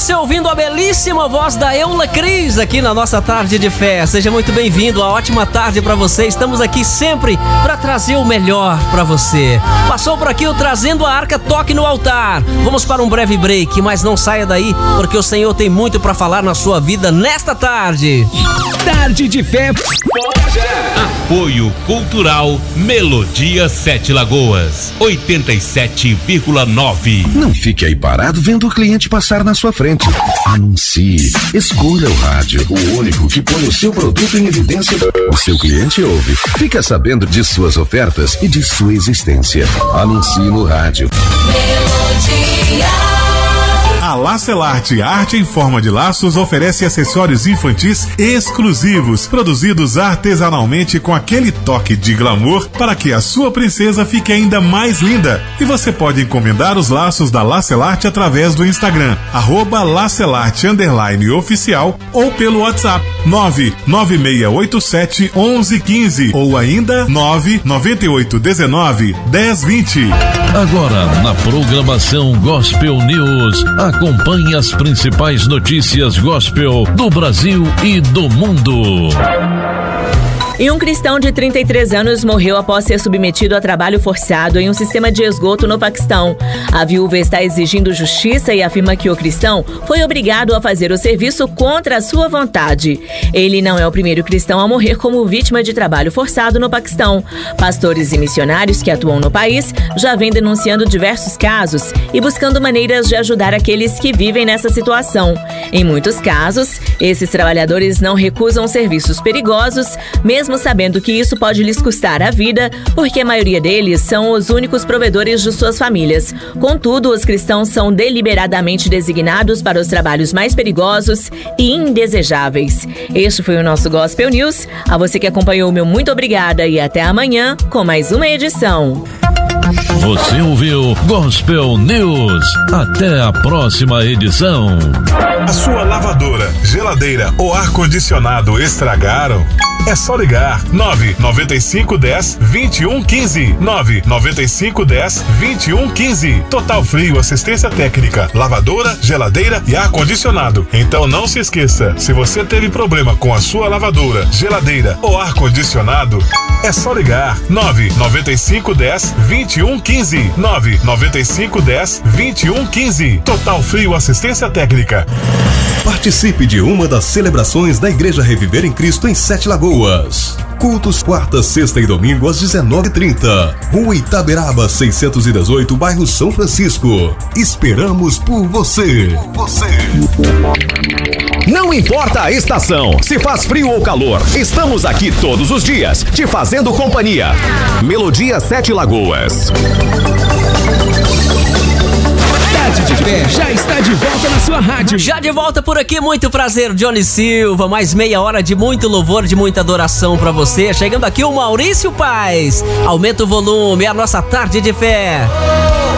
você ouvindo a belíssima voz da Eula Cris aqui na nossa tarde de fé. Seja muito bem-vindo, uma ótima tarde pra você. Estamos aqui sempre pra trazer o melhor pra você. Passou por aqui o Trazendo a Arca, toque no altar. Vamos para um breve break, mas não saia daí, porque o Senhor tem muito pra falar na sua vida nesta tarde. Tarde de fé. Apoio Cultural Melodia Sete Lagoas, 87,9. Não fique aí parado vendo o cliente passar na sua frente. Anuncie. Escolha o rádio, o único que põe o seu produto em evidência. O seu cliente ouve. Fica sabendo de suas ofertas e de sua existência. Anuncie no rádio. Melodia. A Lacelarte Arte em Forma de Laços oferece acessórios infantis exclusivos, produzidos artesanalmente com aquele toque de glamour para que a sua princesa fique ainda mais linda. E você pode encomendar os laços da Lacelarte através do Instagram, @Lacelarte_oficial ou pelo WhatsApp 996871115 ou ainda 998191020. Agora, na programação Gospel News, acompanhe as principais notícias gospel do Brasil e do mundo. E um cristão de 33 anos morreu após ser submetido a trabalho forçado em um sistema de esgoto no Paquistão. A viúva está exigindo justiça e afirma que o cristão foi obrigado a fazer o serviço contra a sua vontade. Ele não é o primeiro cristão a morrer como vítima de trabalho forçado no Paquistão. Pastores e missionários que atuam no país já vêm denunciando diversos casos e buscando maneiras de ajudar aqueles que vivem nessa situação. Em muitos casos, esses trabalhadores não recusam serviços perigosos, mesmo sabendo que isso pode lhes custar a vida, porque a maioria deles são os únicos provedores de suas famílias. Contudo, os cristãos são deliberadamente designados para os trabalhos mais perigosos e indesejáveis. Este foi o nosso Gospel News. A você que acompanhou, meu muito obrigada e até amanhã com mais uma edição. Você ouviu Gospel News. Até a próxima edição. A sua lavadora, geladeira ou ar-condicionado estragaram? É só ligar 99510-2115. 99510-2115. Total Frio Assistência Técnica, lavadora, geladeira e ar-condicionado. Então não se esqueça, se você teve problema com a sua lavadora, geladeira ou ar-condicionado, é só ligar 99510-2115. 99510-2115. Total Frio Assistência Técnica. Participe de uma das celebrações da Igreja Reviver em Cristo em Sete Lagoas. Cultos quarta, sexta e domingo às 19h30. Rua Itaberaba 618, bairro São Francisco. Esperamos por você. Não importa a estação, se faz frio ou calor, estamos aqui todos os dias, te fazendo companhia. Melodia Sete Lagoas. Tarde de Fé já está de volta na sua rádio. Já de volta por aqui, muito prazer, Johnny Silva. Mais meia hora de muito louvor, de muita adoração pra você. Chegando aqui o Maurício Paz. Aumenta o volume, é a nossa Tarde de Fé.